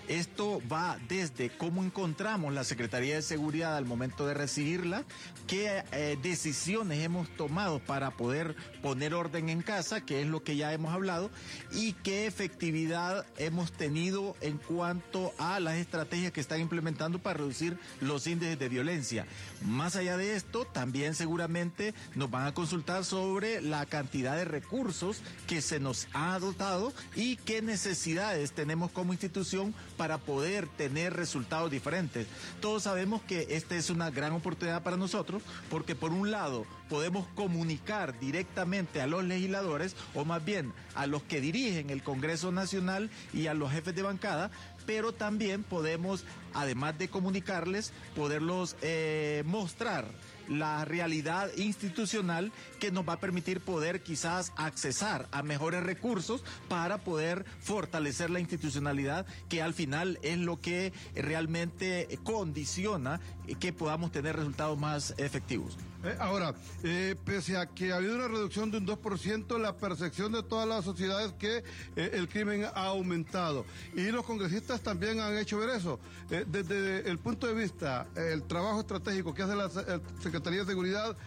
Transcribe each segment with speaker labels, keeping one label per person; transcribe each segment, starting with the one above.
Speaker 1: Esto va desde cómo encontramos la Secretaría de Seguridad al momento de recibirla, qué decisiones hemos tomado para poder poner orden en casa, que es lo que ya hemos hablado, y qué efectividad hemos tenido en cuanto a las estrategias que están implementando para reducir los índices de violencia. Más allá de esto, también seguramente nos van a consultar sobre la cantidad de recursos que se nos ha dotado y qué necesidades tenemos como institución para poder tener resultados diferentes. Todos sabemos que esta es una gran oportunidad para nosotros porque por un lado podemos comunicar directamente a los legisladores o más bien a los que dirigen el Congreso Nacional y a los jefes de bancada, pero también podemos, además de comunicarles, poderlos mostrar la realidad institucional que nos va a permitir poder quizás accesar a mejores recursos para poder fortalecer la institucionalidad, que al final es lo que realmente condiciona que podamos tener resultados más efectivos.
Speaker 2: Ahora, pese a que ha habido una reducción de un 2%, la percepción de todas las sociedades que el crimen ha aumentado. Y los congresistas también han hecho ver eso. Desde el punto de vista, el trabajo estratégico que hace la Secretaría de Seguridad,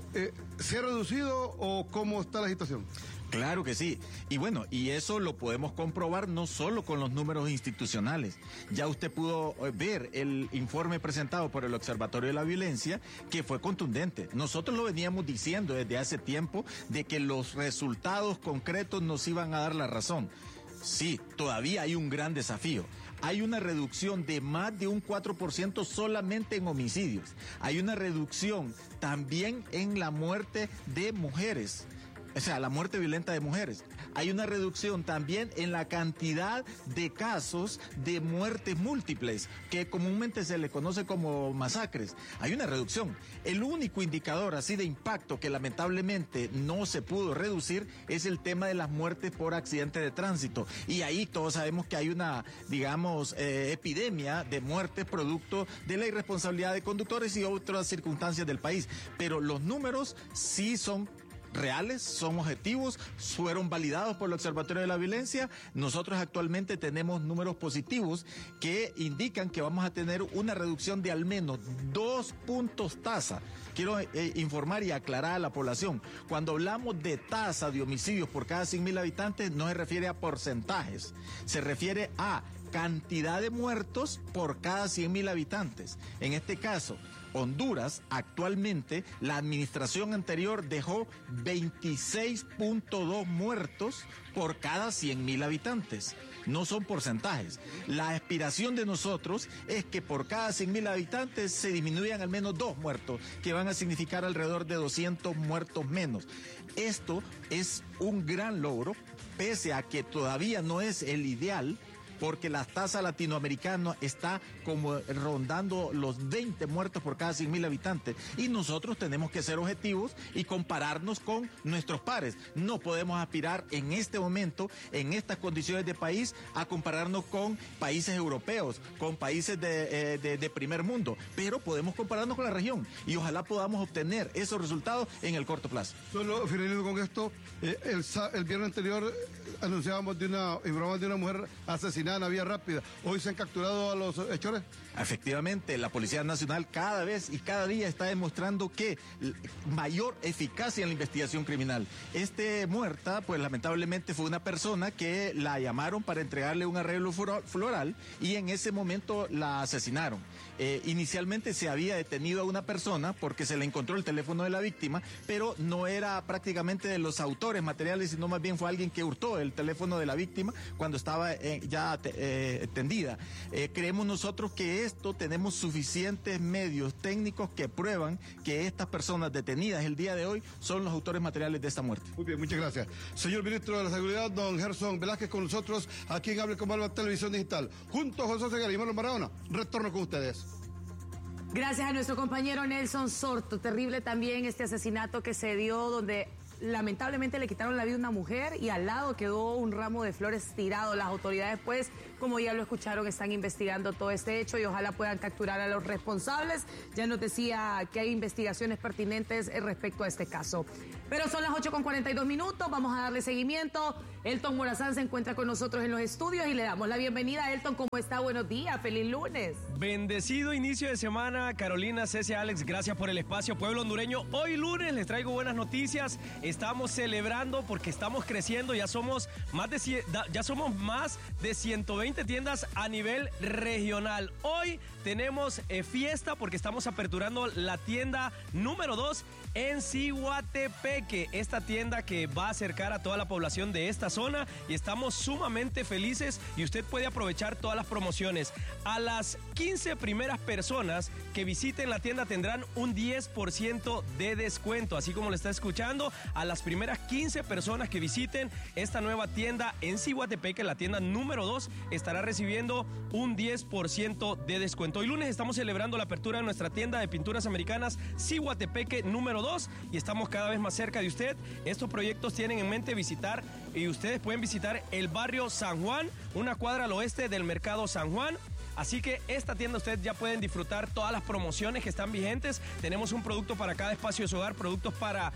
Speaker 2: ¿se ha reducido o cómo está la situación?
Speaker 1: Claro que sí. Y bueno, y eso lo podemos comprobar no solo con los números institucionales. Ya usted pudo ver el informe presentado por el Observatorio de la Violencia, que fue contundente. Nosotros lo veníamos diciendo desde hace tiempo de que los resultados concretos nos iban a dar la razón. Sí, todavía hay un gran desafío. Hay una reducción de más de un 4% solamente en homicidios. Hay una reducción también en la muerte de mujeres. O sea, la muerte violenta de mujeres. Hay una reducción también en la cantidad de casos de muertes múltiples, que comúnmente se le conoce como masacres. Hay una reducción. El único indicador así de impacto que lamentablemente no se pudo reducir es el tema de las muertes por accidente de tránsito. Y ahí todos sabemos que hay una, digamos, epidemia de muertes producto de la irresponsabilidad de conductores y otras circunstancias del país. Pero los números sí son reales, son objetivos, fueron validados por el Observatorio de la Violencia. Nosotros actualmente tenemos números positivos que indican que vamos a tener una reducción de al menos 2 puntos tasa. Quiero informar y aclarar a la población, cuando hablamos de tasa de homicidios por cada 100,000 habitantes no se refiere a porcentajes, se refiere a cantidad de muertos por cada 100,000 habitantes. En este caso, Honduras, actualmente, la administración anterior dejó 26.2 muertos por cada 100,000 habitantes. No son porcentajes. La aspiración de nosotros es que por cada 100,000 habitantes se disminuyan al menos 2 muertos, que van a significar alrededor de 200 muertos menos. Esto es un gran logro, pese a que todavía no es el ideal, porque la tasa latinoamericana está como rondando los 20 muertos por cada 100,000 habitantes. Y nosotros tenemos que ser objetivos y compararnos con nuestros pares. No podemos aspirar en este momento, en estas condiciones de país, a compararnos con países europeos, con países de primer mundo. Pero podemos compararnos con la región y ojalá podamos obtener esos resultados en el corto plazo.
Speaker 2: Solo finalizo con esto. El viernes anterior anunciábamos de una mujer asesinada en la vía rápida. Hoy se han capturado a los hechores.
Speaker 1: Efectivamente, la Policía Nacional cada vez y cada día está demostrando que mayor eficacia en la investigación criminal. Muerta, pues lamentablemente fue una persona que la llamaron para entregarle un arreglo floral y en ese momento la asesinaron. Inicialmente se había detenido a una persona porque se le encontró el teléfono de la víctima, pero no era prácticamente de los autores materiales, sino más bien fue alguien que hurtó el teléfono de la víctima cuando estaba ya tendida. Creemos nosotros que tenemos suficientes medios técnicos que prueban que estas personas detenidas el día de hoy son los autores materiales de esta muerte.
Speaker 2: Muy bien, muchas gracias. Señor Ministro de la Seguridad, don Gerson Velázquez, con nosotros aquí en Hable con Malva Televisión Digital. Junto a José Segarra y Marlon Maradona, retorno con ustedes.
Speaker 3: Gracias a nuestro compañero Nelson Sorto. Terrible también este asesinato que se dio donde lamentablemente le quitaron la vida a una mujer y al lado quedó un ramo de flores tirado. Las autoridades, pues, como ya lo escucharon, están investigando todo este hecho y ojalá puedan capturar a los responsables. Ya nos decía que hay investigaciones pertinentes respecto a este caso. Pero son las 8:42, vamos a darle seguimiento. Elton Morazán se encuentra con nosotros en los estudios y le damos la bienvenida a Elton. ¿Cómo está? Buenos días, feliz lunes.
Speaker 4: Bendecido inicio de semana, Carolina, Cecia, Alex, gracias por el espacio, pueblo hondureño. Hoy lunes les traigo buenas noticias, estamos celebrando porque estamos creciendo, ya somos más de 120 tiendas a nivel regional. Hoy tenemos fiesta porque estamos aperturando la tienda número 2 en Ciguatepeque, esta tienda que va a acercar a toda la población de esta zona y estamos sumamente felices y usted puede aprovechar todas las promociones. A las 15 primeras personas que visiten la tienda tendrán un 10% de descuento, así como lo está escuchando. A las primeras 15 personas que visiten esta nueva tienda en Ciguatepeque, la tienda número 2, estará recibiendo un 10% de descuento. Hoy lunes estamos celebrando la apertura de nuestra tienda de pinturas americanas Ciguatepeque número 2 y estamos cada vez más cerca de usted. Estos proyectos tienen en mente visitar y ustedes pueden visitar el barrio San Juan, una cuadra al oeste del mercado San Juan. Así que esta tienda ustedes ya pueden disfrutar todas las promociones que están vigentes. Tenemos un producto para cada espacio de su hogar, productos para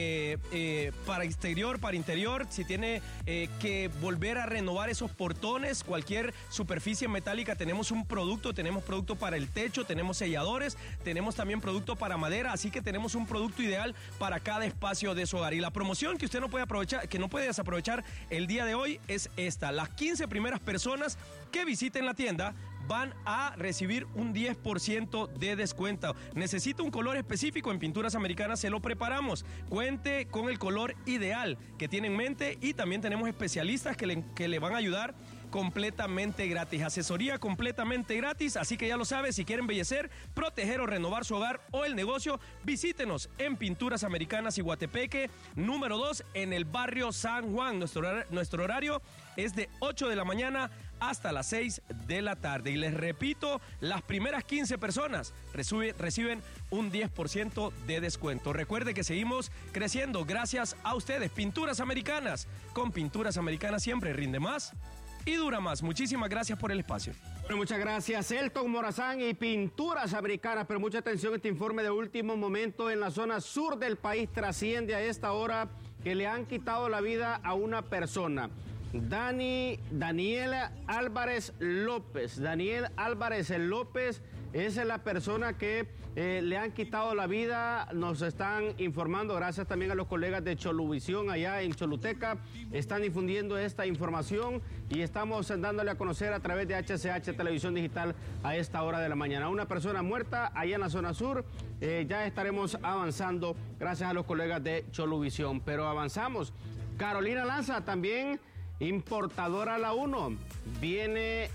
Speaker 4: exterior, para interior. Si tiene que volver a renovar esos portones, cualquier superficie metálica, tenemos un producto. Tenemos producto para el techo, tenemos selladores, tenemos también producto para madera. Así que tenemos un producto ideal para cada espacio de su hogar. Y la promoción que usted no puede aprovechar, que no puede desaprovechar el día de hoy es esta. Las 15 primeras personas que visiten la tienda van a recibir un 10% de descuento. Necesita un color específico, en Pinturas Americanas se lo preparamos. Cuente con el color ideal que tiene en mente y también tenemos especialistas que le van a ayudar completamente gratis. Asesoría completamente gratis, así que ya lo sabe, si quiere embellecer, proteger o renovar su hogar o el negocio, visítenos en Pinturas Americanas Ciguatepeque, número 2, en el barrio San Juan. Nuestro horario es de 8 de la mañana hasta las 6 de la tarde. Y les repito, las primeras 15 personas reciben un 10% de descuento. Recuerde que seguimos creciendo gracias a ustedes. Pinturas Americanas. Con Pinturas Americanas siempre rinde más y dura más. Muchísimas gracias por el espacio.
Speaker 5: Bueno, muchas gracias, Elton Morazán y Pinturas Americanas. Pero mucha atención, este informe de último momento en la zona sur del país trasciende a esta hora que le han quitado la vida a una persona. Daniel Álvarez López. Daniel Álvarez López es la persona que le han quitado la vida. Nos están informando, gracias también a los colegas de Choluvisión allá en Choluteca. Están difundiendo esta información y estamos dándole a conocer a través de HCH Televisión Digital a esta hora de la mañana. Una persona muerta allá en la zona sur. Ya estaremos avanzando gracias a los colegas de Choluvisión. Pero avanzamos. Carolina Lanza también, importadora a la 1. Viene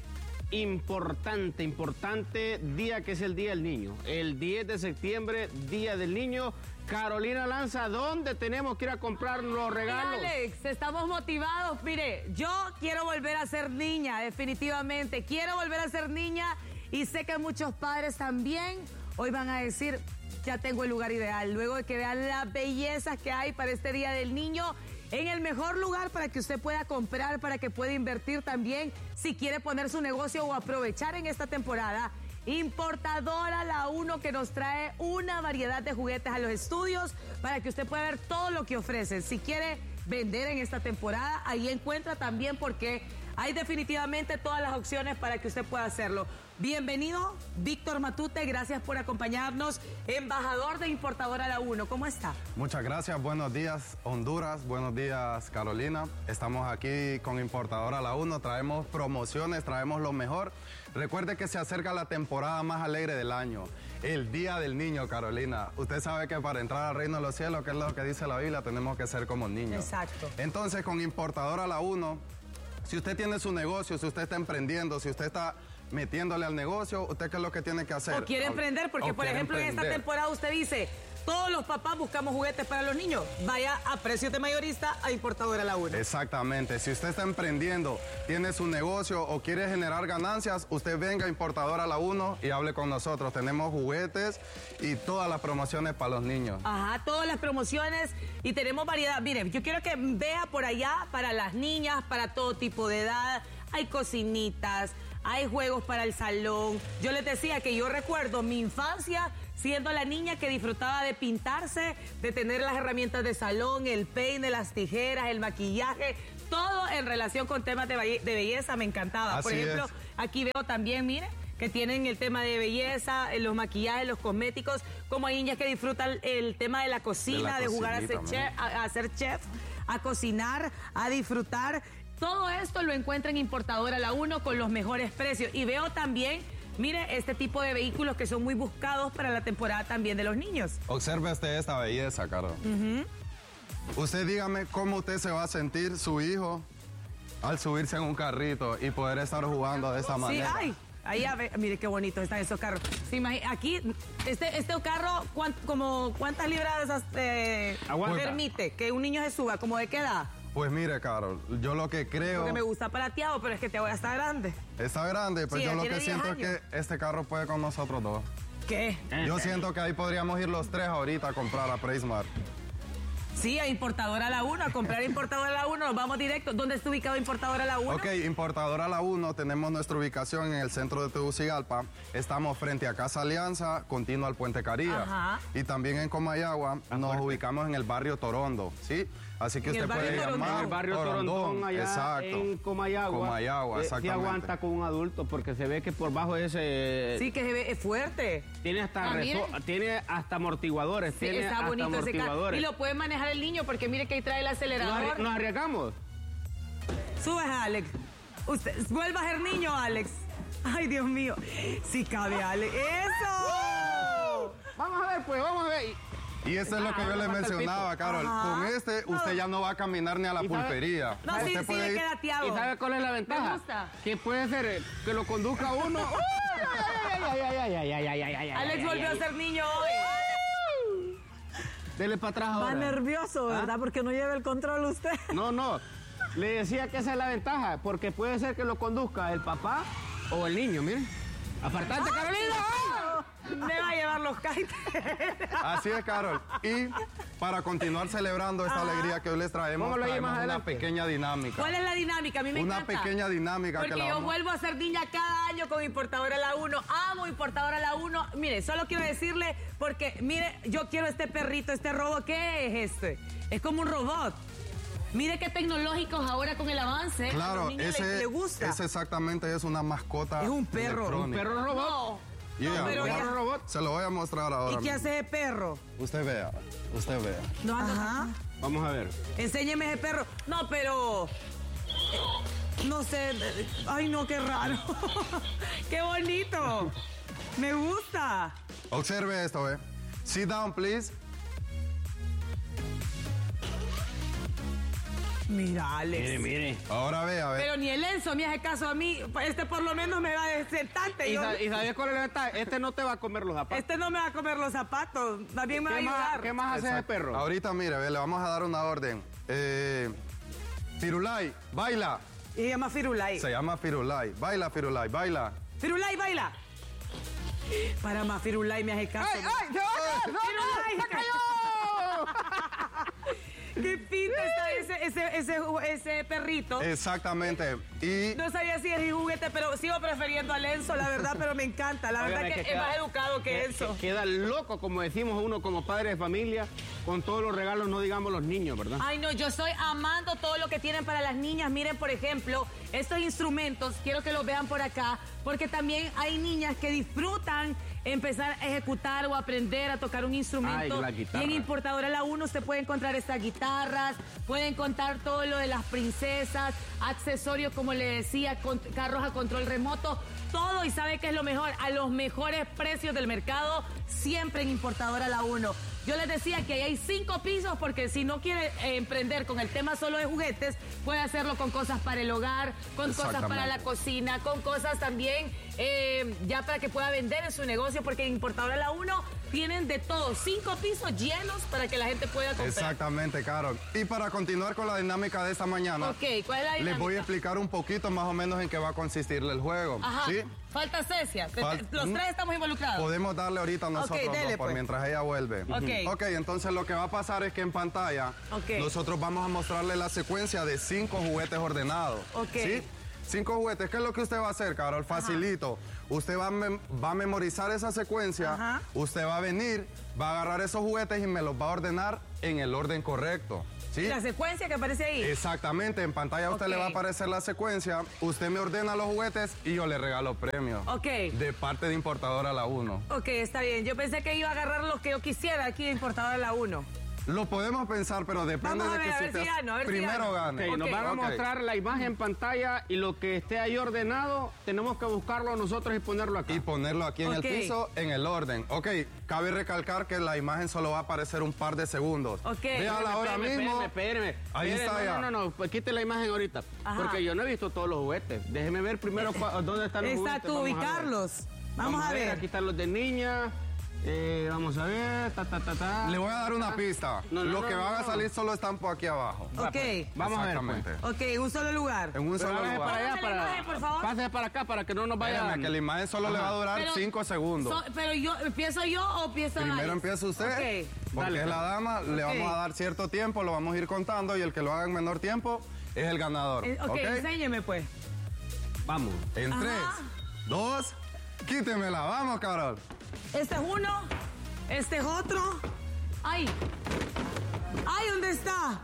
Speaker 5: importante día que es el Día del Niño. El 10 de septiembre, Día del Niño. Carolina Lanza, ¿dónde tenemos que ir a comprar los regalos?
Speaker 3: Alex, estamos motivados. Mire, yo quiero volver a ser niña, definitivamente. Quiero volver a ser niña y sé que muchos padres también hoy van a decir, ya tengo el lugar ideal. Luego de que vean las bellezas que hay para este Día del Niño, en el mejor lugar para que usted pueda comprar, para que pueda invertir también, si quiere poner su negocio o aprovechar en esta temporada. Importadora La 1, que nos trae una variedad de juguetes a los estudios para que usted pueda ver todo lo que ofrecen. Si quiere vender en esta temporada, ahí encuentra también, porque hay definitivamente todas las opciones para que usted pueda hacerlo. Bienvenido, Víctor Matute, gracias por acompañarnos, embajador de Importadora La 1. ¿Cómo está?
Speaker 6: Muchas gracias, buenos días Honduras, buenos días Carolina. Estamos aquí con Importadora La 1, traemos promociones, traemos lo mejor. Recuerde que se acerca la temporada más alegre del año, el Día del Niño, Carolina. Usted sabe que para entrar al reino de los cielos, que es lo que dice la Biblia, tenemos que ser como niños.
Speaker 3: Exacto.
Speaker 6: Entonces, con Importadora La 1, si usted tiene su negocio, si usted está emprendiendo, si usted está metiéndole al negocio, ¿usted qué es lo que tiene que hacer?
Speaker 3: O quiere emprender, porque por ejemplo en esta temporada usted dice, todos los papás buscamos juguetes para los niños. Vaya a precios de mayorista a Importadora La 1.
Speaker 6: Exactamente. Si usted está emprendiendo, tiene su negocio o quiere generar ganancias, usted venga a Importadora La 1 y hable con nosotros. Tenemos juguetes y todas las promociones para los niños.
Speaker 3: Ajá, todas las promociones y tenemos variedad. Miren, yo quiero que vea por allá para las niñas, para todo tipo de edad. Hay cocinitas, hay juegos para el salón. Yo les decía que yo recuerdo mi infancia siendo la niña que disfrutaba de pintarse, de tener las herramientas de salón, el peine, las tijeras, el maquillaje, todo en relación con temas de belleza, me encantaba.
Speaker 6: Así
Speaker 3: Por ejemplo,
Speaker 6: es.
Speaker 3: aquí veo también, miren, que tienen el tema de belleza, los maquillajes, los cosméticos, como hay niñas que disfrutan el tema de la cocina, de jugar a ser chef, a cocinar, a disfrutar. Todo esto lo encuentra en Importadora La 1 con los mejores precios. Y veo también, mire, este tipo de vehículos que son muy buscados para la temporada también de los niños.
Speaker 6: Observe usted esta belleza, Carol. Usted dígame cómo usted se va a sentir su hijo al subirse en un carrito y poder estar jugando de esa manera.
Speaker 3: Sí, ay. Ahí, a ver, mire qué bonitos están esos carros. Aquí, este carro, ¿cuántas libras permite que un niño se suba? ¿Como de qué edad?
Speaker 6: Pues mire, Carol, yo lo que creo...
Speaker 3: Porque me gusta palateado, pero es que te voy a estar grande.
Speaker 6: Está grande, pero
Speaker 3: Sí,
Speaker 6: yo lo
Speaker 3: tiene
Speaker 6: que
Speaker 3: 10
Speaker 6: siento es
Speaker 3: años.
Speaker 6: que este carro puede con nosotros dos.
Speaker 3: ¿Qué?
Speaker 6: Yo siento que ahí podríamos ir los tres ahorita a comprar a Prismar.
Speaker 3: Sí, a Importadora La 1, a comprar Importadora La 1, nos vamos directo. ¿Dónde está ubicado Importadora La 1?
Speaker 6: Ok, Importadora La 1, tenemos nuestra ubicación en el centro de Tegucigalpa. Estamos frente a Casa Alianza, continuo al Puente Caría.
Speaker 3: Ajá.
Speaker 6: Y también en Comayagua nos ubicamos en el barrio Torondo, ¿sí? Así que
Speaker 3: En el
Speaker 6: usted
Speaker 3: barrio
Speaker 6: puede
Speaker 3: Torondón.
Speaker 6: llamar.
Speaker 5: En el barrio Torondón, allá
Speaker 6: exacto.
Speaker 5: en Comayagua.
Speaker 6: Comayagua,
Speaker 5: Sí
Speaker 6: exactamente.
Speaker 5: aguanta con un adulto porque se ve que por bajo ese...
Speaker 3: Sí, que se ve, es fuerte.
Speaker 5: Tiene hasta,
Speaker 3: miren.
Speaker 5: tiene hasta amortiguadores.
Speaker 3: Sí,
Speaker 5: tiene
Speaker 3: está
Speaker 5: hasta
Speaker 3: bonito ese carro.
Speaker 5: amortiguadores.
Speaker 3: Y lo puede manejar el niño porque mire que ahí trae el acelerador.
Speaker 5: ¿Nos arriesgamos?
Speaker 3: Subes, Alex. Usted, vuelva a ser niño, Alex. Ay, Dios mío. Sí cabe, Alex. ¡Eso!
Speaker 5: Vamos a ver, pues, vamos a ver.
Speaker 6: Y eso es lo que yo le
Speaker 5: falta el
Speaker 6: mencionaba,
Speaker 5: pito.
Speaker 6: Carol.
Speaker 3: Ajá.
Speaker 6: Con este, usted ya no va a caminar ni a la
Speaker 5: ¿Y sabe?
Speaker 6: pulpería.
Speaker 3: No, sí,
Speaker 6: Usted
Speaker 3: sí,
Speaker 6: puede
Speaker 3: le
Speaker 6: ir-
Speaker 3: queda tiago.
Speaker 5: ¿Y sabe cuál es la ventaja?
Speaker 3: Me gusta.
Speaker 5: Que puede ser que lo conduzca uno.
Speaker 3: Alex volvió a ser niño hoy.
Speaker 5: Dele para atrás
Speaker 7: Va
Speaker 5: ahora.
Speaker 7: nervioso, ¿verdad? Porque no lleva el control usted.
Speaker 5: No. Le decía que esa es la ventaja, porque puede ser que lo conduzca el papá o el niño, miren. Apartate, Carolina.
Speaker 3: Me va a llevar los kites.
Speaker 6: Así es, Carol. Y para continuar celebrando esta alegría que hoy les traemos,
Speaker 5: Póngalo ahí
Speaker 6: traemos
Speaker 5: más
Speaker 6: una
Speaker 5: adelante.
Speaker 6: pequeña dinámica.
Speaker 3: ¿Cuál es la dinámica? A mí me
Speaker 6: Una
Speaker 3: encanta.
Speaker 6: pequeña dinámica
Speaker 3: Porque
Speaker 6: que la
Speaker 3: yo
Speaker 6: vamos...
Speaker 3: vuelvo a ser niña cada año con Importadora La 1. Amo Importadora La 1. Mire, solo quiero decirle, porque, mire, yo quiero este perrito, este robot. ¿Qué es este? Es como un robot. Mire qué tecnológicos ahora con el avance. A
Speaker 6: Claro,
Speaker 3: los niños
Speaker 6: ese,
Speaker 3: les gusta.
Speaker 6: ese exactamente es una mascota
Speaker 3: Es un perro.
Speaker 6: electrónica.
Speaker 5: Perro robot.
Speaker 3: No.
Speaker 6: Yeah,
Speaker 3: No, pero
Speaker 6: bueno,
Speaker 3: ya-
Speaker 5: robot.
Speaker 6: se lo voy a mostrar ahora.
Speaker 3: ¿Y qué
Speaker 6: mismo.
Speaker 3: hace ese perro?
Speaker 6: Usted vea, usted vea.
Speaker 3: No, ajá.
Speaker 5: Vamos a ver.
Speaker 3: Enséñeme ese perro. No, pero... no sé. Ay, no, qué raro. Qué bonito. Me gusta.
Speaker 6: Observe esto, ¿ve? Sit down, please.
Speaker 3: Mira, Alex.
Speaker 5: Mire.
Speaker 6: Ahora vea, ve.
Speaker 3: Pero ni el Enzo me hace caso a mí. Este por lo menos me va a sentarte.
Speaker 5: ¿Y sabes cuál es la ventaja? Este no te va a comer los zapatos.
Speaker 3: Este no me va a comer los zapatos. También me va a ayudar.
Speaker 5: ¿Qué más hace ese
Speaker 6: Exacto.
Speaker 5: perro?
Speaker 6: Ahorita, mire, ve, le vamos a dar una orden. Firulai, baila.
Speaker 3: Y se llama Firulai.
Speaker 6: Se llama Firulai. Baila, Firulai, baila.
Speaker 3: Firulai, baila. Para más, Firulai me hace caso.
Speaker 5: ¡Ay, ay! ¡Se va a caer!
Speaker 3: Firulai.
Speaker 5: ¡Se cayó!
Speaker 3: ¡Qué pinta está ese perrito!
Speaker 6: Exactamente. Y
Speaker 3: No sabía si es juguete, pero sigo prefiriendo al Enzo, la verdad, pero me encanta. La verdad
Speaker 5: Oigan,
Speaker 3: que es más educado que Enzo.
Speaker 5: Queda loco, como decimos uno como padre de familia, con todos los regalos, no digamos los niños, ¿verdad?
Speaker 3: Ay, no, yo estoy amando todo lo que tienen para las niñas. Miren, por ejemplo, estos instrumentos, quiero que los vean por acá, porque también hay niñas que disfrutan empezar a ejecutar o aprender a tocar un instrumento.
Speaker 5: Ay, la guitarra.
Speaker 3: Y en Importadora La 1 usted puede encontrar estas guitarras, puede encontrar todo lo de las princesas, accesorios, como le decía, carros a control remoto, todo. Y sabe qué es lo mejor, a los mejores precios del mercado, siempre en Importadora La 1. Yo les decía que ahí hay 5 pisos porque si no quiere emprender con el tema solo de juguetes, puede hacerlo con cosas para el hogar, con cosas para la cocina, con cosas también ya para que pueda vender en su negocio, porque en Importadora La 1 tienen de todo, 5 pisos llenos para que la gente pueda comprar.
Speaker 6: exactamente, Carol. Y para continuar con la dinámica de esta mañana,
Speaker 3: Ok, ¿cuál es la dinámica?
Speaker 6: les voy a explicar un poquito más o menos en qué va a consistir el juego.
Speaker 3: Ajá.
Speaker 6: ¿Sí?
Speaker 3: Falta Cecia.
Speaker 6: Fal-
Speaker 3: Los tres estamos involucrados.
Speaker 6: Podemos darle ahorita nosotros
Speaker 3: dele,
Speaker 6: dos por
Speaker 3: pues.
Speaker 6: mientras ella vuelve.
Speaker 3: Ok.
Speaker 6: Ok, entonces lo que va a pasar es que en pantalla
Speaker 3: Ok.
Speaker 6: nosotros vamos a mostrarle la secuencia de 5 juguetes ordenados.
Speaker 3: Ok.
Speaker 6: ¿Sí? 5 juguetes. ¿Qué es lo que usted va a hacer, Carol? Facilito. Usted va a memorizar esa secuencia.
Speaker 3: Ajá.
Speaker 6: Usted va a venir, va a agarrar esos juguetes y me los va a ordenar en el orden correcto. ¿Sí?
Speaker 3: La secuencia que aparece ahí.
Speaker 6: Exactamente, en pantalla a usted le va a aparecer la secuencia, usted me ordena los juguetes y yo le regalo premios.
Speaker 3: Ok.
Speaker 6: De parte de Importadora La 1.
Speaker 3: Ok, está bien. Yo pensé que iba a agarrar los que yo quisiera aquí de Importadora La 1.
Speaker 6: Lo podemos pensar, pero depende
Speaker 3: Vamos a
Speaker 6: de
Speaker 3: ver,
Speaker 6: que
Speaker 3: a ver si gano, a ver si
Speaker 6: primero
Speaker 3: gano.
Speaker 6: gane.
Speaker 5: Ok, nos van a
Speaker 6: Ok.
Speaker 5: mostrar la imagen en pantalla y lo que esté ahí ordenado, tenemos que buscarlo nosotros y ponerlo acá.
Speaker 6: Y ponerlo aquí en
Speaker 3: Ok.
Speaker 6: el piso en el orden. Ok, cabe recalcar que la imagen solo va a aparecer un par de segundos.
Speaker 3: Ok.
Speaker 6: Véala ahora mismo.
Speaker 5: Espéreme.
Speaker 6: Ahí está ya.
Speaker 5: No, pues quite la imagen ahorita.
Speaker 3: Ajá.
Speaker 5: Porque yo no he visto todos los juguetes. Déjeme ver primero dónde están los juguetes.
Speaker 3: Exacto,
Speaker 5: Vamos a ver.
Speaker 3: ubicarlos. Vamos a ver.
Speaker 5: Aquí están los de niña. Vamos a ver.
Speaker 6: Le voy a dar una pista.
Speaker 5: No,
Speaker 6: Los que van a
Speaker 5: no.
Speaker 6: salir solo están por aquí abajo.
Speaker 3: Ok.
Speaker 5: Vamos a ver. Pues.
Speaker 6: Exactamente.
Speaker 3: Ok, un solo lugar.
Speaker 6: En un
Speaker 5: Pero
Speaker 6: solo
Speaker 5: hágase
Speaker 6: lugar.
Speaker 5: para allá,
Speaker 3: Pásame la imagen, por favor.
Speaker 5: Pásese para acá para que no nos vaya.
Speaker 6: Espérame, que la imagen solo le va a durar
Speaker 3: Pero-
Speaker 6: 5 segundos.
Speaker 3: Pero yo, ¿empiezo yo o empieza
Speaker 6: Primero
Speaker 3: Alex?
Speaker 6: empieza usted,
Speaker 3: Ok.
Speaker 6: porque
Speaker 5: Dale,
Speaker 6: es la dama, le
Speaker 3: Ok.
Speaker 6: vamos a dar cierto tiempo, lo vamos a ir contando y el que lo haga en menor tiempo es el ganador.
Speaker 3: Ok, enséñeme pues.
Speaker 5: Vamos.
Speaker 6: En
Speaker 3: Ajá.
Speaker 6: 3, 2, quítemela, vamos, Carol.
Speaker 3: Este es uno, este es otro. ¡Ay! ¡Ay, ¿dónde está?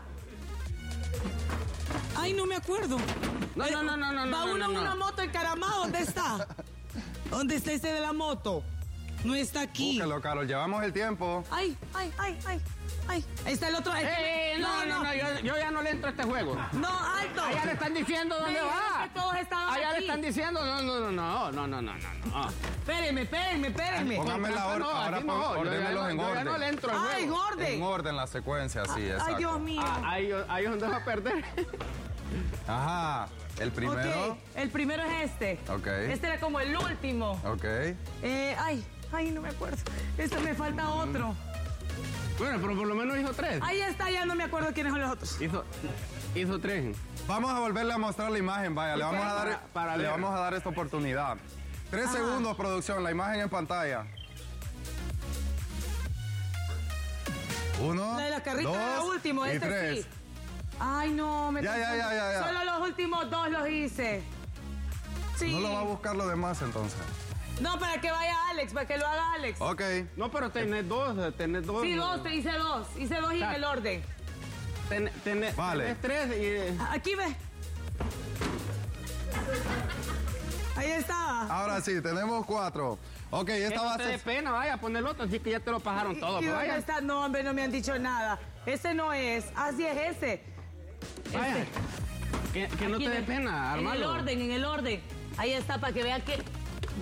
Speaker 3: ¡Ay, no me acuerdo!
Speaker 5: No.
Speaker 3: Va uno en una moto encaramado, ¿dónde está? ¿Dónde está ese de la moto? No está aquí.
Speaker 6: Búsquelo, Carol, llevamos el tiempo.
Speaker 3: ¡Ay! Ahí está el otro.
Speaker 5: Yo ya no le entro a este juego.
Speaker 3: No, alto.
Speaker 5: Allá le están diciendo dónde
Speaker 3: Me dijeron
Speaker 5: va.
Speaker 3: que todos estaban
Speaker 5: Allá le
Speaker 3: aquí.
Speaker 5: están diciendo, no.
Speaker 3: Espérenme.
Speaker 6: Póngamela ahora,
Speaker 5: No,
Speaker 6: ahora
Speaker 5: aquí no, yo
Speaker 6: ordénelos
Speaker 5: ya
Speaker 6: en
Speaker 5: no- yo ya
Speaker 6: orden.
Speaker 5: no le entro al
Speaker 3: ¡Ay,
Speaker 5: juego.
Speaker 3: Gorde!
Speaker 6: En orden la secuencia, sí, exacto.
Speaker 3: ¡Ay, Dios mío!
Speaker 5: Ahí es donde va a perder.
Speaker 6: Ajá, el primero.
Speaker 3: Ok, el primero es este.
Speaker 6: Ok.
Speaker 3: Este era como el último.
Speaker 6: Ok.
Speaker 3: Ay, no me acuerdo. Este me falta otro.
Speaker 5: Bueno, pero por lo menos hizo 3.
Speaker 3: Ahí está, ya no me acuerdo quiénes son los otros.
Speaker 5: Hizo 3.
Speaker 6: Vamos a volverle a mostrar la imagen, vaya, le vamos a dar,
Speaker 5: para
Speaker 6: le
Speaker 5: ver.
Speaker 6: vamos a dar esta oportunidad. 3 segundos, producción, la imagen en pantalla. 1,
Speaker 3: La de la carrita era el último,
Speaker 6: y
Speaker 3: este
Speaker 6: 3.
Speaker 3: sí. Ay, no, me
Speaker 6: Ya.
Speaker 3: Solo los últimos 2 los hice. Sí.
Speaker 6: No lo va a buscar lo demás entonces.
Speaker 3: No, para que vaya Alex, para que lo haga Alex.
Speaker 6: Ok.
Speaker 5: No, pero tenés dos.
Speaker 3: Sí, hice dos y en el orden.
Speaker 6: Vale.
Speaker 5: Tenés 3 y...
Speaker 3: Aquí ve. Ahí está.
Speaker 6: Ahora sí, tenemos 4. Ok, esta va a
Speaker 5: No te dé
Speaker 6: ser...
Speaker 5: pena, vaya, pon el otro, así que ya te lo pasaron todo.
Speaker 3: ¿Y
Speaker 5: Pero
Speaker 3: dónde
Speaker 5: vaya,
Speaker 3: está? No, hombre, no me han dicho nada. Ese no es. Así es ese.
Speaker 5: vaya.
Speaker 3: Este.
Speaker 5: Que no
Speaker 3: Aquí
Speaker 5: te dé
Speaker 3: ve.
Speaker 5: pena, armarlo.
Speaker 3: En el orden. Ahí está, para que vean que...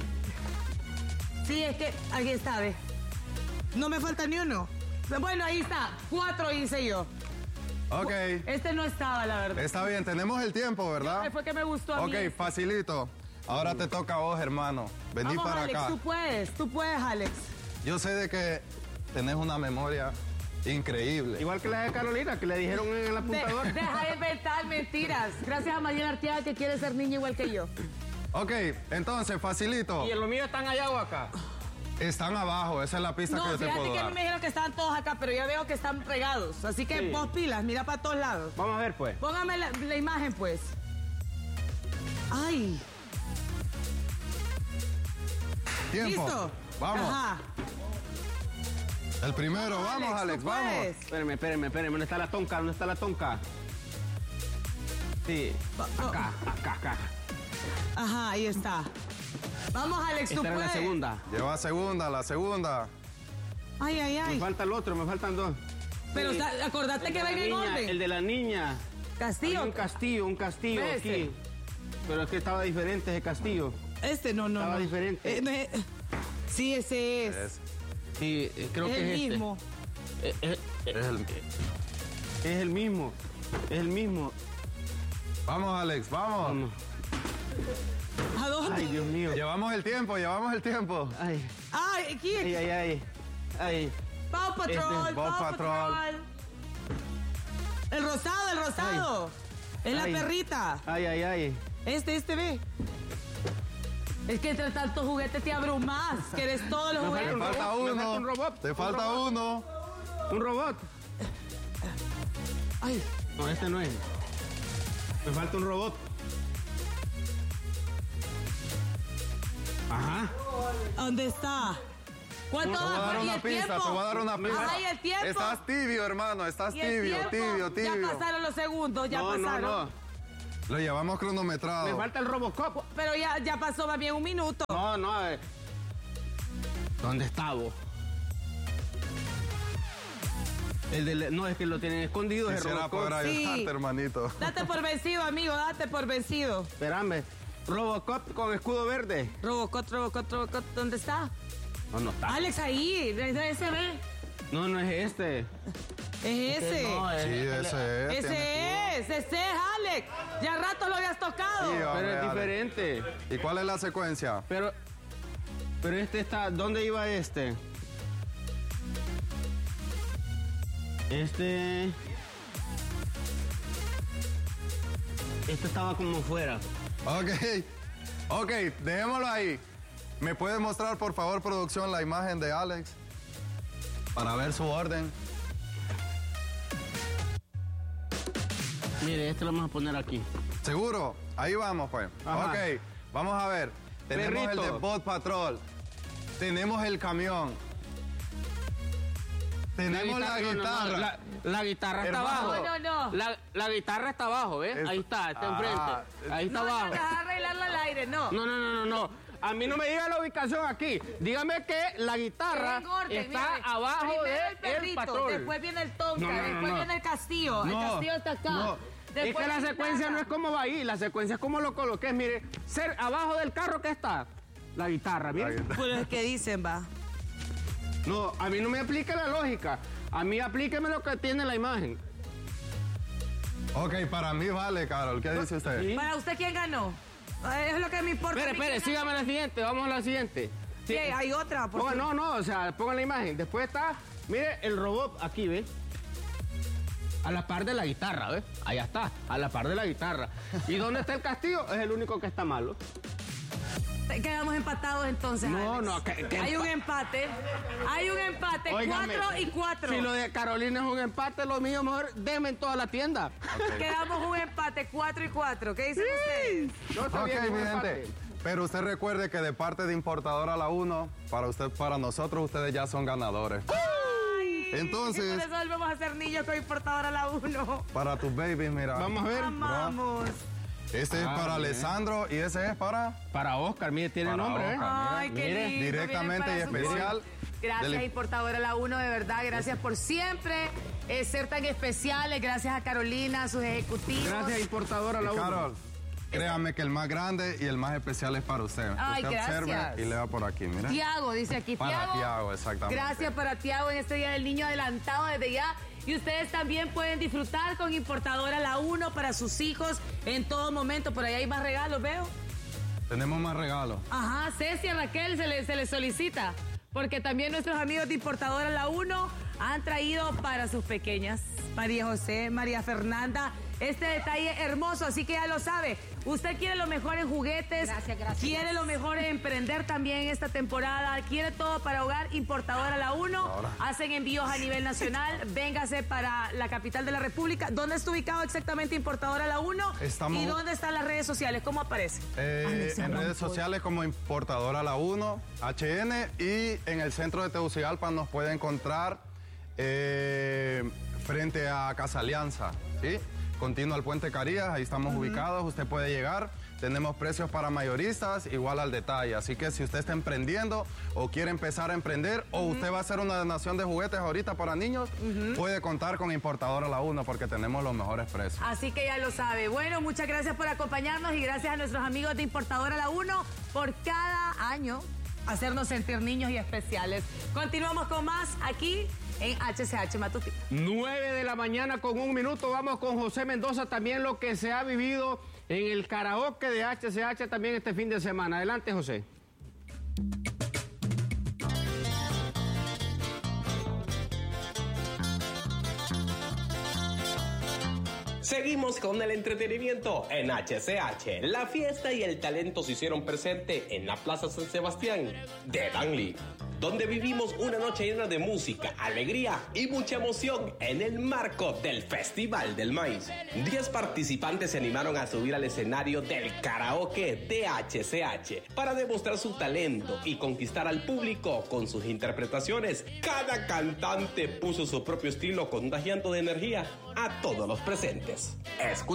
Speaker 3: Sí, es que aquí está, ve. No me falta ni uno. Bueno, ahí está. 4 hice yo.
Speaker 6: Ok.
Speaker 3: Este no estaba, la verdad.
Speaker 6: Está bien, tenemos el tiempo, ¿verdad?
Speaker 3: Ay, fue que me gustó a mí.
Speaker 6: Ok, facilito. Ahora te toca a vos, hermano. Vení
Speaker 3: Vamos,
Speaker 6: para
Speaker 3: Alex,
Speaker 6: acá.
Speaker 3: tú puedes, Alex.
Speaker 6: Yo sé de que tenés una memoria increíble.
Speaker 5: Igual que la de Carolina, que le dijeron en el apuntador.
Speaker 3: Deja de inventar mentiras. Gracias a Mariela Arteaga que quiere ser niña igual que yo.
Speaker 6: Ok, entonces, facilito.
Speaker 5: ¿Y en lo mío están allá o acá?
Speaker 6: Están abajo, esa es la pista que
Speaker 3: No,
Speaker 6: yo te
Speaker 3: fíjate
Speaker 6: puedo
Speaker 3: que a
Speaker 6: dar.
Speaker 3: mí me dijeron que estaban todos acá, pero ya veo que están regados. Así que
Speaker 5: Sí.
Speaker 3: vos pilas, mira para todos lados.
Speaker 5: Vamos a ver, pues.
Speaker 3: Póngame la imagen, pues. Ay,
Speaker 6: Tiempo.
Speaker 3: ¿listo?
Speaker 6: Vamos.
Speaker 3: Ajá.
Speaker 6: El primero, vamos, Alex,
Speaker 3: tú
Speaker 6: vamos.
Speaker 3: puedes.
Speaker 5: Espérame. ¿Dónde está la tonca? ¿Dónde está la tonca? Sí. Acá.
Speaker 3: Ajá, ahí está. Vamos, Alex, tú
Speaker 5: Esta era
Speaker 3: puedes.
Speaker 5: la segunda.
Speaker 6: Lleva segunda, la segunda.
Speaker 3: Ay, ay,
Speaker 5: Me
Speaker 3: ay.
Speaker 5: falta el otro, me faltan 2.
Speaker 3: Pero acordate que venga en orden.
Speaker 5: El de la niña.
Speaker 3: Castillo.
Speaker 5: Hay un castillo
Speaker 3: Ese.
Speaker 5: aquí. Pero es que estaba diferente ese castillo.
Speaker 3: Este no.
Speaker 5: Estaba diferente.
Speaker 3: No es- sí, ese es.
Speaker 5: Sí, creo
Speaker 3: Es
Speaker 5: que
Speaker 3: el
Speaker 5: es este.
Speaker 3: mismo.
Speaker 5: Es el mismo. Es el mismo.
Speaker 6: Vamos, Alex, vamos.
Speaker 5: Vamos.
Speaker 3: ¿A dónde?
Speaker 5: Ay, Dios mío.
Speaker 6: Llevamos el tiempo.
Speaker 5: Ay,
Speaker 3: Ay, aquí.
Speaker 5: ay.
Speaker 3: Paw Patrol,
Speaker 6: Paw
Speaker 3: Paw
Speaker 6: Patrol.
Speaker 3: Patrol. El rosado. Es la
Speaker 5: Ay.
Speaker 3: perrita.
Speaker 5: Ay.
Speaker 3: Este ve. Es que entre tantos juguetes te abrumas. Quieres todos los
Speaker 5: Me
Speaker 6: Te
Speaker 3: juguetes.
Speaker 6: falta
Speaker 5: Me falta
Speaker 6: uno.
Speaker 5: un robot.
Speaker 6: Te
Speaker 5: Un
Speaker 6: falta
Speaker 5: robot.
Speaker 6: uno.
Speaker 5: Un robot.
Speaker 3: Ay,
Speaker 5: No, este no es. Me falta un robot. Ajá.
Speaker 3: ¿Dónde está? ¿Cuánto
Speaker 6: Te voy a dar
Speaker 3: va? ¿Y
Speaker 6: una
Speaker 3: el
Speaker 6: pista,
Speaker 3: tiempo?
Speaker 6: te voy a dar una pista.
Speaker 3: Ajá, ¿y el tiempo?
Speaker 6: Estás tibio, hermano, estás
Speaker 3: ¿Y el
Speaker 6: tibio.
Speaker 3: tiempo? Ya pasaron los segundos, ya pasaron.
Speaker 5: No.
Speaker 6: Lo llevamos cronometrado.
Speaker 5: Me falta el Robocop.
Speaker 3: Pero ya pasó más bien un minuto.
Speaker 5: No. ¿Dónde está vos? No, es que lo tienen escondido. Es el
Speaker 6: Quisiera
Speaker 5: Robocop.
Speaker 6: poder ayudarte,
Speaker 3: Sí.
Speaker 6: hermanito.
Speaker 3: Date por vencido, amigo, date por vencido.
Speaker 5: Espérame. Robocop con escudo verde.
Speaker 3: Robocop, ¿dónde está?
Speaker 5: No está.
Speaker 3: Alex, ahí, ese ve.
Speaker 5: No es este.
Speaker 3: Es ese.
Speaker 5: No,
Speaker 6: Sí, ese es.
Speaker 3: Ese es Alex. Ya rato lo habías tocado.
Speaker 6: Sí,
Speaker 5: Pero
Speaker 6: hombre,
Speaker 5: es
Speaker 6: dale.
Speaker 5: diferente.
Speaker 6: ¿Y cuál es la secuencia?
Speaker 5: Pero este está... ¿Dónde iba este? Este estaba como fuera.
Speaker 6: Ok, dejémoslo ahí. ¿Me puede mostrar, por favor, producción, la imagen de Alex? Para ver su orden.
Speaker 5: Mire, este lo vamos a poner aquí.
Speaker 6: ¿Seguro? Ahí vamos, pues.
Speaker 5: Ajá.
Speaker 6: Ok, vamos a ver. Tenemos
Speaker 5: Perrito.
Speaker 6: el de Bot Patrol. Tenemos el camión. Tenemos la guitarra.
Speaker 5: La guitarra está
Speaker 6: Hermano.
Speaker 5: abajo.
Speaker 3: No.
Speaker 5: La guitarra está abajo, ¿ves?
Speaker 6: Es-
Speaker 5: Ahí está
Speaker 6: Ah,
Speaker 5: enfrente. Ahí está
Speaker 3: No,
Speaker 5: abajo.
Speaker 3: vas a arreglarlo al aire, no.
Speaker 5: No. A mí no me diga la ubicación aquí. Dígame que la guitarra
Speaker 3: En orden,
Speaker 5: está
Speaker 3: mire.
Speaker 5: abajo
Speaker 3: Primero el
Speaker 5: del
Speaker 3: perrito,
Speaker 5: patrón.
Speaker 3: después viene el Tonka,
Speaker 5: No.
Speaker 3: después viene el Castillo. El
Speaker 5: No,
Speaker 3: Castillo está acá.
Speaker 5: no. Es
Speaker 3: Después
Speaker 5: que la
Speaker 3: la
Speaker 5: secuencia
Speaker 3: guitarra.
Speaker 5: no es como va ahí, la secuencia es como lo coloques. Mire, abajo del carro, ¿qué está? La guitarra, mire.
Speaker 3: Pues es que dicen, va.
Speaker 5: No, a mí no me aplica la lógica. A mí aplíqueme lo que tiene la imagen.
Speaker 6: Ok, para mí vale, Carol. ¿Qué dice usted?
Speaker 5: ¿Sí?
Speaker 3: ¿Para usted quién ganó? Es lo que me importa.
Speaker 5: Espere, sígame la siguiente, vamos a la siguiente.
Speaker 3: Sí, hay otra. Porque...
Speaker 5: No, o sea, pongan la imagen. Después está, mire, el robot aquí, ¿ves? A la par de la guitarra, ¿ves? Allá está, a la par de la guitarra. ¿Y dónde está el castillo? Es el único que está malo.
Speaker 3: Quedamos empatados entonces.
Speaker 5: No,
Speaker 3: Alex.
Speaker 5: no, que
Speaker 3: Hay un empate. Hay un empate.
Speaker 5: Óigame,
Speaker 3: 4-4.
Speaker 5: Si lo de Carolina es un empate, lo mío mejor denme en toda la tienda.
Speaker 3: Quedamos un empate. 4-4. ¿Qué dicen ustedes?
Speaker 5: No, está
Speaker 6: Ok,
Speaker 5: bien, un
Speaker 6: mi
Speaker 5: empate.
Speaker 6: gente. Pero usted recuerde que de parte de Importadora La 1, para nosotros, ustedes ya son ganadores. Entonces,
Speaker 3: Por eso volvemos a ser niños con importadora la 1.
Speaker 6: para tus babies, mira.
Speaker 5: Vamos a ver.
Speaker 3: Amamos.
Speaker 6: Este es para
Speaker 5: bien.
Speaker 6: Alessandro y ese es para...
Speaker 5: Para Oscar, mire, tiene
Speaker 6: Para
Speaker 5: nombre, ¿eh?
Speaker 6: Oscar.
Speaker 3: Ay, qué
Speaker 5: Mire,
Speaker 3: lindo.
Speaker 6: directamente
Speaker 3: Vienen
Speaker 6: y
Speaker 3: para su
Speaker 6: especial.
Speaker 3: Gracias,
Speaker 6: Del-
Speaker 3: Importadora La 1, de verdad. Gracias por siempre ser tan especiales. Gracias a Carolina, a sus ejecutivos.
Speaker 5: Gracias, importadora la
Speaker 6: Y
Speaker 5: 1.
Speaker 6: Carol, créame que el más grande y el más especial es para usted.
Speaker 3: Ay,
Speaker 6: usted
Speaker 3: gracias.
Speaker 6: observe y le va por aquí, mira.
Speaker 3: Tiago, dice aquí.
Speaker 6: Para Tiago, exactamente.
Speaker 3: Gracias para Tiago en este Día del Niño adelantado desde ya. Y ustedes también pueden disfrutar con Importadora La 1 para sus hijos en todo momento. Por ahí hay más regalos, veo.
Speaker 6: Tenemos más regalos.
Speaker 3: Ajá, Ceci, a Raquel se le solicita. Porque también nuestros amigos de Importadora La 1 han traído para sus pequeñas, María José, María Fernanda, este detalle hermoso. Así que ya lo sabe. Usted quiere lo mejor en juguetes.
Speaker 7: Gracias.
Speaker 3: Quiere lo mejor en emprender también esta temporada. Quiere todo para hogar. Importadora La 1. Hacen envíos a nivel nacional. Véngase para la capital de la República. ¿Dónde está ubicado exactamente Importadora La 1?
Speaker 6: Estamos-
Speaker 3: ¿Y dónde están las redes sociales? ¿Cómo aparece?
Speaker 6: En redes sociales como Importadora La 1, HN, y en el centro de Tegucigalpa nos puede encontrar frente a Casa Alianza, ¿sí? Continuo al Puente Carías, ahí estamos ubicados, usted puede llegar. Tenemos precios para mayoristas, igual al detalle. Así que si usted está emprendiendo o quiere empezar a emprender o usted va a hacer una donación de juguetes ahorita para niños, puede contar con Importadora La 1 porque tenemos los mejores precios.
Speaker 3: Así que ya lo sabe. Bueno, muchas gracias por acompañarnos y gracias a nuestros amigos de Importadora La 1 por cada año hacernos sentir niños y especiales. Continuamos con más aquí en HCH Matutino.
Speaker 5: 9 de la mañana con 1 minuto. Vamos con José Mendoza. También lo que se ha vivido en el karaoke de HCH también este fin de semana. Adelante, José.
Speaker 8: Seguimos con el entretenimiento en HCH. La fiesta y el talento se hicieron presente en la Plaza San Sebastián de Danlí. donde vivimos una noche llena de música, alegría y mucha emoción en el marco del Festival del Maíz. 10 participantes se animaron a subir al escenario del karaoke de HCH para demostrar su talento y conquistar al público con sus interpretaciones. Cada cantante puso su propio estilo contagiando de energía a todos los presentes. Escucha.